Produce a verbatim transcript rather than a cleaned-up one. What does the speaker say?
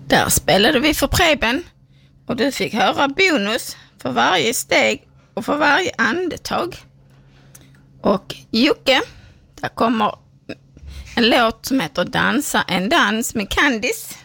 Där spelade vi för Preben och du fick höra bonus för varje steg och för varje andetag. Och Jocke, där kommer en låt som heter Dansa en dans med Candice.